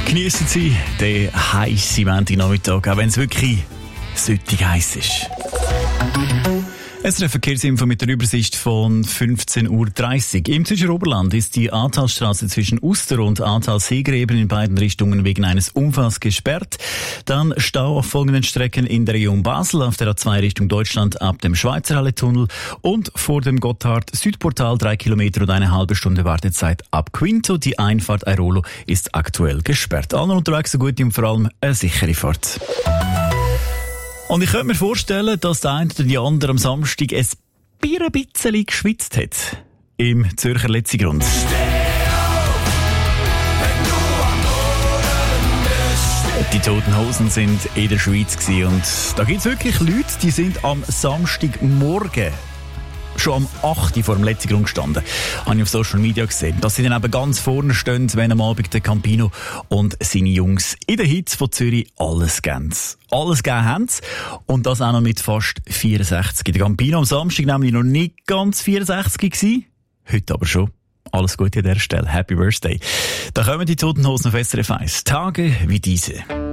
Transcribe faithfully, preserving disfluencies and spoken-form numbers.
Geniessen Sie den heissen Montagnachmittag, auch wenn es wirklich süttig heiß ist. Es ist eine Verkehrsinfo mit der Übersicht von fünfzehn Uhr dreißig. Im Zürcher Oberland ist die Ahrtalstraße zwischen Uster und Ahrtal-Seegräben in beiden Richtungen wegen eines Unfalls gesperrt. Dann Stau auf folgenden Strecken in der Region Basel, auf der A zwei Richtung Deutschland ab dem Schweizerhalle-Tunnel und vor dem Gotthard-Südportal drei Kilometer und eine halbe Stunde Wartezeit ab Quinto. Die Einfahrt Airolo ist aktuell gesperrt. Allen unterwegs so gut und vor allem eine sichere Fahrt. Und ich könnte mir vorstellen, dass der eine oder die andere am Samstag ein bisschen geschwitzt hat. Im Zürcher Letzigrund. Die Toten Hosen sind in der Schweiz gewesen. Und da gibt es wirklich Leute, die sind am Samstagmorgen schon am acht Uhr vor dem Letzigrund gestanden. Habe ich auf Social Media gesehen. Dass sie dann eben ganz vorne stehen, wenn am Abend der Campino und seine Jungs in den Hits von Zürich alles geben. Alles gegeben haben sie. Und das auch noch mit fast vierundsechzig. Der Campino am Samstag nämlich noch nicht ganz vierundsechzig gewesen. Heute aber schon. Alles Gute an dieser Stelle. Happy Birthday. Da kommen die Toten Hosen auf S R F eins. Tage wie diese.